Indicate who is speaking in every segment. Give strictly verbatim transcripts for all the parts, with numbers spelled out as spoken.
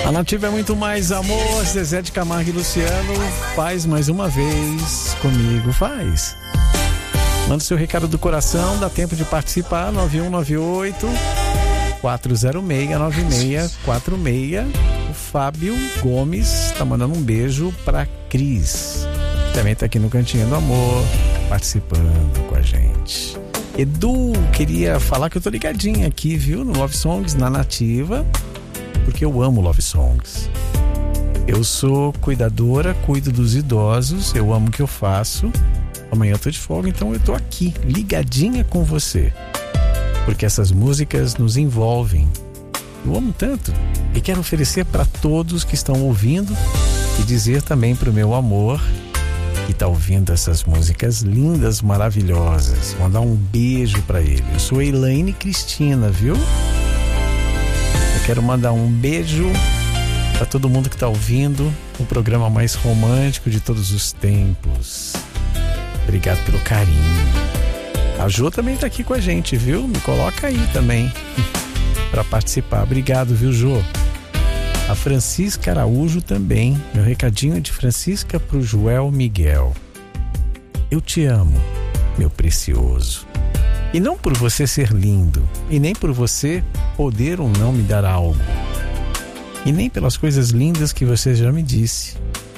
Speaker 1: A Nativa é muito mais amor. Zezé de Camargo e Luciano, faz mais uma vez comigo, faz. Manda seu recado do coração, dá tempo de participar. Nove um nove oito, quatro zero seis, nove seis quatro seis. O Fábio Gomes tá mandando um beijo pra Cris, também tá aqui no Cantinho do Amor, participando com a gente. Edu, queria falar que eu tô ligadinha aqui, viu, no Love Songs, na Nativa, porque eu amo Love Songs. Eu sou cuidadora, cuido dos idosos, eu amo o que eu faço. Amanhã eu tô de folga, então eu tô aqui, ligadinha com você, porque essas músicas nos envolvem. Eu amo tanto e quero oferecer para todos que estão ouvindo e dizer também pro meu amor que tá ouvindo essas músicas lindas, maravilhosas. Mandar um beijo para ele. Eu sou Elaine Cristina, viu? Eu quero mandar um beijo para todo mundo que tá ouvindo o programa mais romântico de todos os tempos. Obrigado pelo carinho. A Jo também tá aqui com a gente, viu? Me coloca aí também para participar. Obrigado, viu, Jo? A Francisca Araújo também. Meu recadinho é de Francisca pro Joel Miguel. Eu te amo, meu precioso. E não por você ser lindo, e nem por você poder ou não me dar algo, e nem pelas coisas lindas que você já me disse.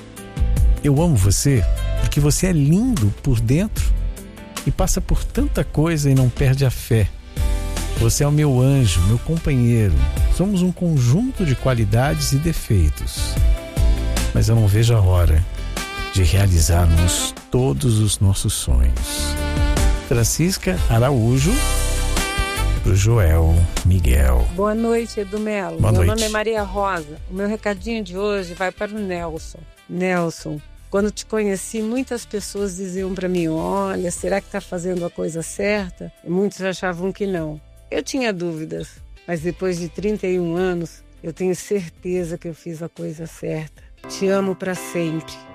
Speaker 1: Eu amo você porque você é lindo por dentro e passa por tanta coisa e não perde a fé. Você é o meu anjo, meu companheiro. Somos um conjunto de qualidades e defeitos. Mas eu não vejo a hora de realizarmos todos os nossos sonhos. Francisca Araújo pro Joel Miguel.
Speaker 2: Boa noite, Edu Melo.
Speaker 1: Boa
Speaker 2: meu
Speaker 1: noite.
Speaker 2: nome é Maria Rosa. O meu recadinho de hoje vai para o Nelson. Nelson, quando te conheci, muitas pessoas diziam para mim: olha, será que está fazendo a coisa certa? E muitos achavam que não. Eu tinha dúvidas, mas depois de trinta e um anos, eu tenho certeza que eu fiz a coisa certa. Te amo para sempre.